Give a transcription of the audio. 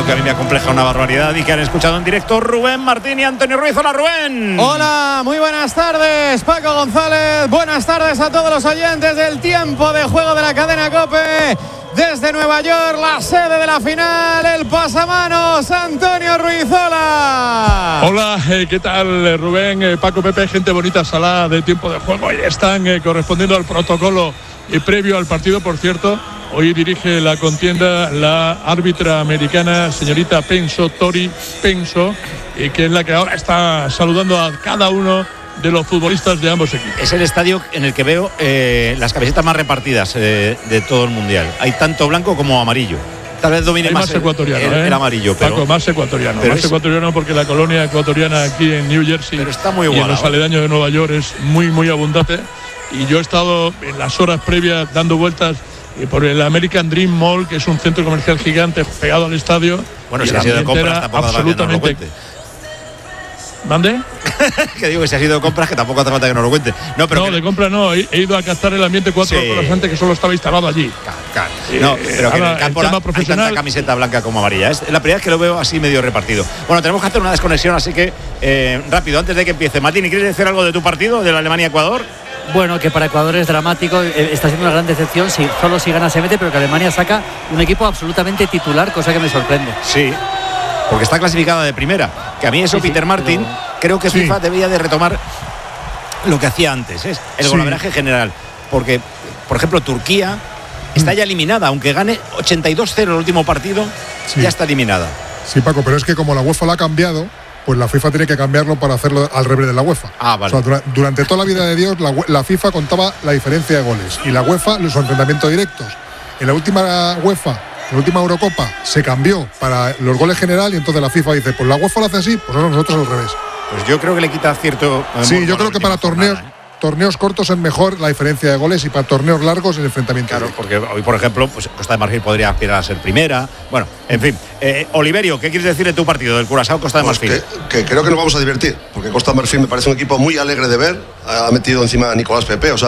lo que a mí me acompleja una barbaridad y que han escuchado en directo Rubén Martín y Antonio Ruiz. Hola, Rubén. Hola, muy buenas tardes, Paco González. Buenas tardes a todos los oyentes del tiempo de juego de la cadena COPE. Desde Nueva York, la sede de la final, el pasamanos, Antonio Ruiz. Hola. Hola, ¿qué tal, Rubén? Paco, Pepe, gente bonita, sala de tiempo de juego. Y están correspondiendo al protocolo previo al partido, por cierto. Hoy dirige la contienda la árbitra americana, señorita Tori Penso, que es la que ahora está saludando a cada uno de los futbolistas de ambos equipos. Es el estadio en el que veo las camisetas más repartidas de todo el mundial. Hay tanto blanco como amarillo. Tal vez domine más ecuatoriano, el amarillo. Pero, Paco, más ecuatoriano. Más ecuatoriano porque la colonia ecuatoriana aquí en New Jersey pero está muy y en los aledaños de Nueva York es muy, muy abundante. Y yo he estado en las horas previas dando vueltas por el American Dream Mall, que es un centro comercial gigante pegado al estadio. Bueno, si ha sido de compras, tampoco absolutamente. ¿Mande? Que digo que si ha sido de compras, que tampoco hace falta que nos lo cuente. No, de compra no. He ido a captar el ambiente 4 horas antes, que solo estaba instalado allí. Claro. No, pero que en el campo hay tanta camiseta blanca como amarilla. Es la primera vez que lo veo así medio repartido. Bueno, tenemos que hacer una desconexión, así que rápido, antes de que empiece. Martín, ¿quieres decir algo de tu partido, de la Alemania-Ecuador? Bueno, que para Ecuador es dramático, está siendo una gran decepción, solo si gana se mete, pero que Alemania saca un equipo absolutamente titular, cosa que me sorprende. Sí, porque está clasificada de primera, que a mí eso, sí, Peter Martin, creo que FIFA debía de retomar lo que hacía antes, es el golaveraje general, porque, por ejemplo, Turquía está ya eliminada, aunque gane 82-0 el último partido, ya está eliminada. Sí, Paco, pero es que como la UEFA lo ha cambiado, pues la FIFA tiene que cambiarlo para hacerlo al revés de la UEFA. Vale. O sea, durante toda la vida de Dios, la FIFA contaba la diferencia de goles y la UEFA los enfrentamientos directos. En la última UEFA, la última Eurocopa, se cambió para los goles general y entonces la FIFA dice, pues la UEFA lo hace así, pues nosotros al revés. Pues yo creo que le quita cierto... Sí, yo creo que para torneos cortos es mejor la diferencia de goles y para torneos largos el enfrentamiento. Claro, porque hoy, por ejemplo, pues Costa de Marfil podría aspirar a ser primera. Bueno, en fin. Oliverio, ¿qué quieres decir de tu partido, del Curazao Costa de Marfil? Que creo que nos vamos a divertir, porque Costa de Marfil me parece un equipo muy alegre de ver. Ha metido encima a Nicolás Pepe, o sea,